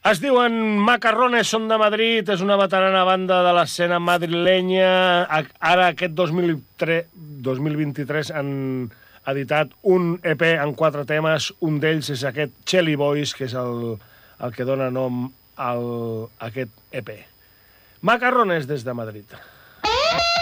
Es diuen Macarrones, són de Madrid, és una veterana banda de l'escena madrilenya. Ara, aquest 2023, han editat un EP en 4 temes. Un d'ells és aquest Chelly Boys, que és el que dona nom a aquest EP. Macarrones des de Madrid.